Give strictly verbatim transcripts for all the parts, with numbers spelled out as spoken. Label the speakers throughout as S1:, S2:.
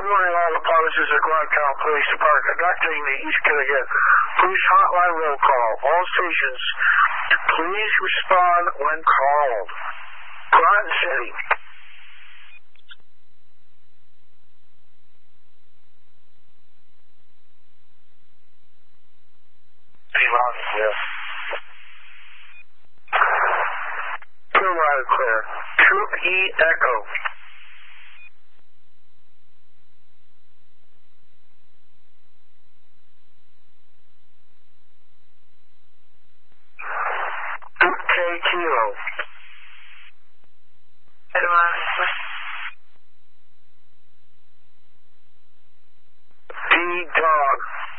S1: Good morning, all the policies at Guadalcanal Police Department. Conducting the East Connecticut Police Hotline roll call. All stations, please respond when called. Groton City. Yes. Clear, loud and clear. Troop E Echo. Troop K Kilo. D Dog.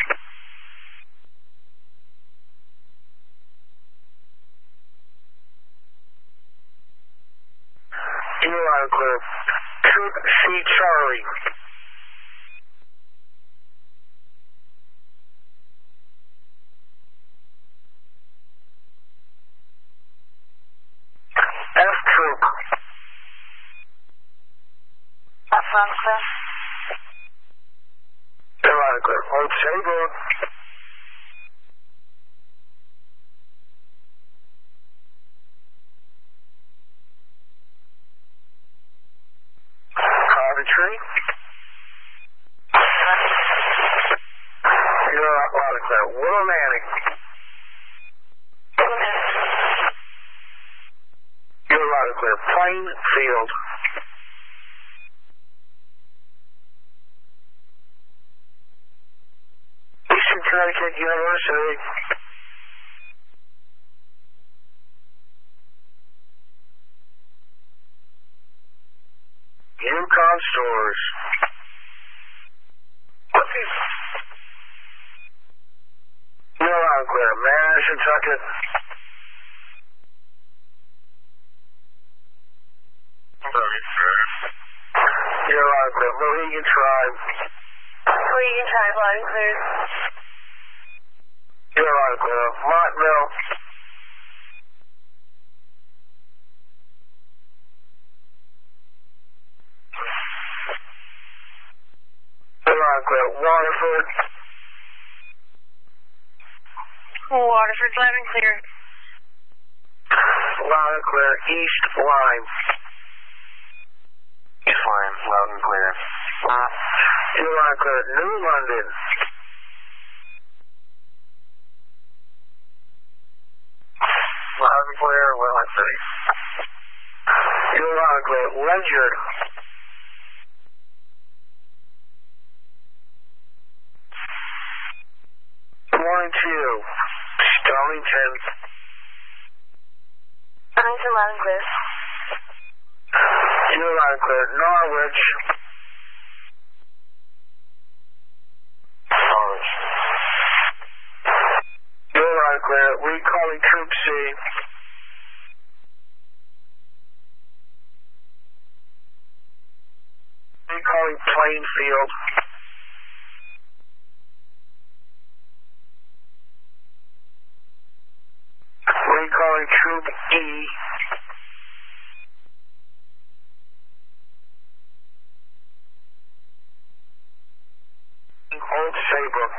S1: Loud and clear. Troop C Charlie. F Troop.
S2: F loud and clear.
S1: Loud and clear. Old Sabre. Coventry. You're out loud and clear. Willow Manning. You're loud and clear. Plainfield. Eastern Connecticut University. Yukon Stores. You're loud and clear. Madison, Tucket. You're loud and clear. Mohegan Tribe.
S2: Mohegan Tribe, loud and clear.
S1: You're loud and clear. Montville. You're loud and clear. Waterford.
S2: Waterford's loud and clear.
S1: Loud and clear. East Lyme. East Lyme. Loud and clear. Uh, you're loud and clear. New London. Loud and clear. Welland City. You're loud and clear. Ledyard. Good morning to you. Stonington.
S2: Stonington, loud and clear.
S1: You're loud and clear. Norwich. Norwich. You're loud and clear. Recalling Troop C. Recalling Plainfield. Recalling Troop E. Old Saybrook.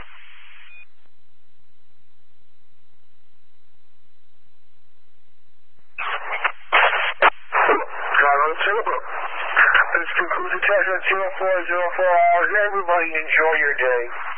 S1: Got Old Saybrook. This concludes the test at zero four zero four hours. Everybody enjoy your day.